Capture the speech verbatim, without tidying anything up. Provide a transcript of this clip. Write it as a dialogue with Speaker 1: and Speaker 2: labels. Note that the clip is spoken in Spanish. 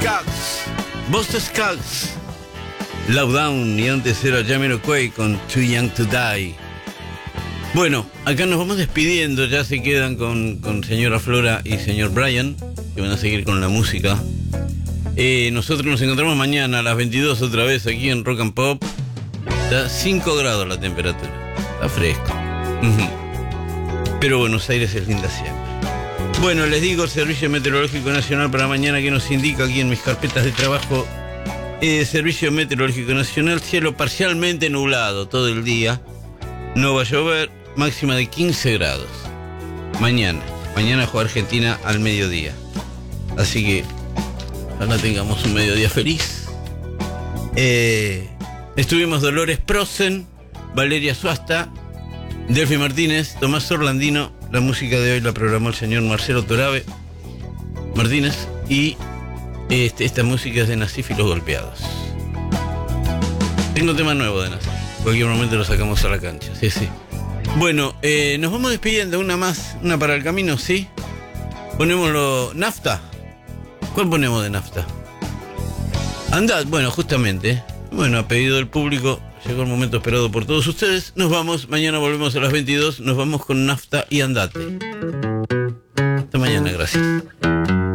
Speaker 1: Skaggs, Buster Skaggs, Low Down, y antes era Jamiroquai con Too Young to Die. Bueno, acá nos vamos despidiendo, ya se quedan con, con señora Flora y señor Brian, que van a seguir con la música. Eh, nosotros nos encontramos mañana a las veintidós otra vez aquí en Rock and Pop. Está cinco grados la temperatura, está fresco. Uh-huh. Pero Buenos Aires es linda siempre. Bueno, les digo, el Servicio Meteorológico Nacional para mañana, que nos indica aquí en mis carpetas de trabajo. Eh, Servicio Meteorológico Nacional, cielo parcialmente nublado todo el día. No va a llover, máxima de quince grados. Mañana, mañana juega Argentina al mediodía. Así que ojalá tengamos un mediodía feliz. Eh, estuvimos Dolores Prosen, Valeria Suasta, Delphi Martínez, Tomás Orlandino. La música de hoy la programó el señor Marcelo Torabe Martínez. Y este, esta música es de Nasif y los Golpeados. Tengo tema nuevo de Nasif. En cualquier momento lo sacamos a la cancha. Sí, sí. Bueno, eh, nos vamos despidiendo. Una más, una para el camino, ¿sí? Ponémoslo. Nafta. ¿Cuál ponemos de Nafta? Andad, bueno, justamente. Bueno, a pedido del público, llegó el momento esperado por todos ustedes. Nos vamos, mañana volvemos a las veintidós. Nos vamos con Nafta y Andate. Hasta mañana, gracias.